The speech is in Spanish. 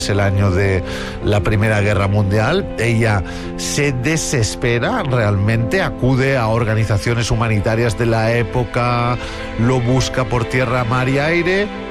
el año de la Primera Guerra Mundial. Ella se desespera realmente, acude a organizaciones humanitarias de la época, lo busca por tierra, mar y aire,